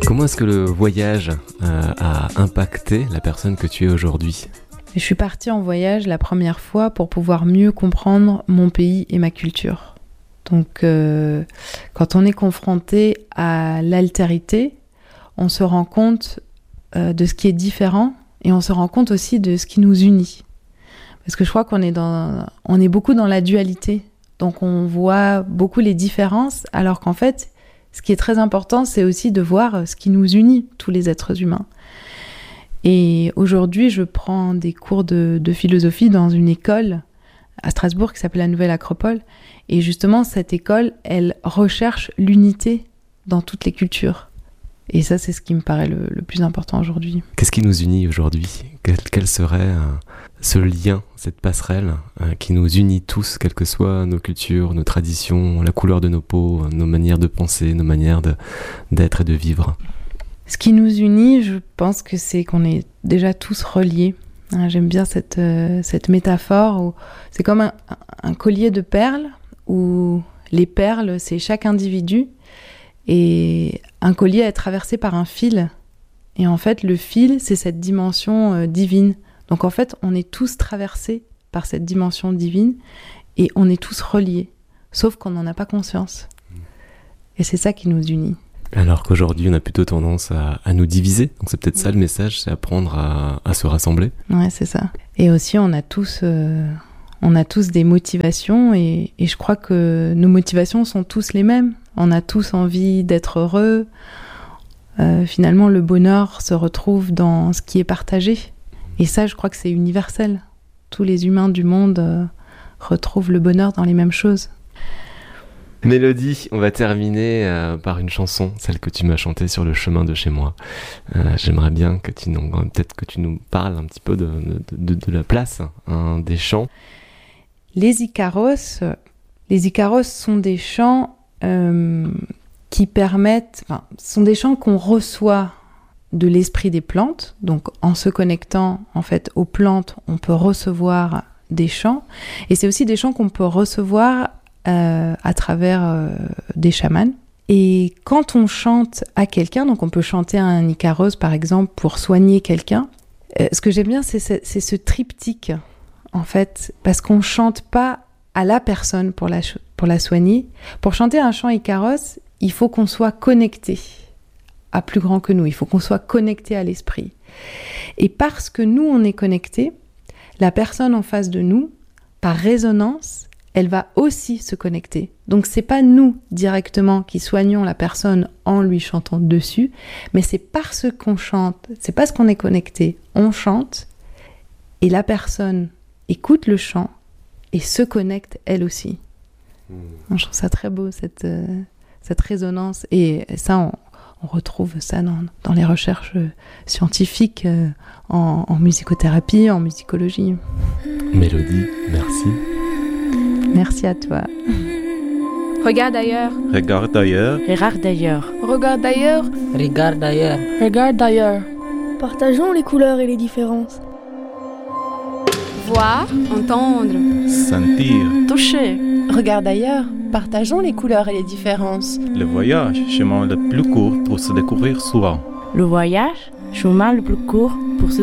Comment est-ce que le voyage a impacté la personne que tu es aujourd'hui ? Je suis partie en voyage la première fois pour pouvoir mieux comprendre mon pays et ma culture. Donc, quand on est confronté à l'altérité, on se rend compte de ce qui est différent et on se rend compte aussi de ce qui nous unit. Parce que je crois qu'on est beaucoup dans la dualité. Donc, on voit beaucoup les différences, alors qu'en fait, ce qui est très important, c'est aussi de voir ce qui nous unit, tous les êtres humains. Et aujourd'hui, je prends des cours de philosophie dans une école à Strasbourg qui s'appelle la Nouvelle Acropole. Et justement, cette école, elle recherche l'unité dans toutes les cultures. Et ça, c'est ce qui me paraît le plus important aujourd'hui. Qu'est-ce qui nous unit aujourd'hui ? Quel serait ce lien, cette passerelle qui nous unit tous, quelles que soient nos cultures, nos traditions, la couleur de nos peaux, nos manières de penser, nos manières d'être et de vivre ? Ce qui nous unit, je pense que c'est qu'on est déjà tous reliés. J'aime bien cette métaphore où c'est comme un collier de perles où les perles, c'est chaque individu et un collier est traversé par un fil. Et en fait, le fil, c'est cette dimension divine. Donc en fait, on est tous traversés par cette dimension divine et on est tous reliés, sauf qu'on n'en a pas conscience. Et c'est ça qui nous unit. Alors qu'aujourd'hui, on a plutôt tendance à nous diviser. Donc c'est peut-être ça le message, c'est apprendre à se rassembler. Ouais, c'est ça. Et aussi, on a tous des motivations et je crois que nos motivations sont tous les mêmes. On a tous envie d'être heureux. Finalement, le bonheur se retrouve dans ce qui est partagé. Et ça, je crois que c'est universel. Tous les humains du monde retrouvent le bonheur dans les mêmes choses. Mélodie, on va terminer par une chanson, celle que tu m'as chantée sur le chemin de chez moi. J'aimerais bien que tu nous parles un petit peu de la place des chants. Les Icaros sont des chants qui permettent, sont des chants qu'on reçoit de l'esprit des plantes. Donc, en se connectant en fait aux plantes, on peut recevoir des chants. Et c'est aussi des chants qu'on peut recevoir à travers des chamans. Et quand on chante à quelqu'un, donc on peut chanter un Icaros par exemple pour soigner quelqu'un, ce que j'aime bien c'est ce triptyque en fait, parce qu'on chante pas à la personne pour la soigner. Pour chanter un chant Icaros, il faut qu'on soit connecté à plus grand que nous, il faut qu'on soit connecté à l'esprit. Et parce que nous on est connecté, la personne en face de nous, par résonance, elle va aussi se connecter. Donc c'est pas nous directement qui soignons la personne en lui chantant dessus, mais c'est parce qu'on chante, c'est parce qu'on est connecté, on chante, et la personne écoute le chant et se connecte elle aussi. Je trouve ça très beau, cette résonance, et ça on retrouve ça dans les recherches scientifiques, en musicothérapie, en musicologie. Mélodie, merci. Merci à toi. Regarde ailleurs. Regarde ailleurs. Regarde ailleurs. Regarde ailleurs. Regarde ailleurs. Regarde ailleurs. Partageons les couleurs et les différences. Voir, entendre, Sentir. toucher. Regarde ailleurs. Partageons les couleurs et les différences. Le voyage, chemin le plus court pour se découvrir souvent. Le voyage, chemin le plus court pour se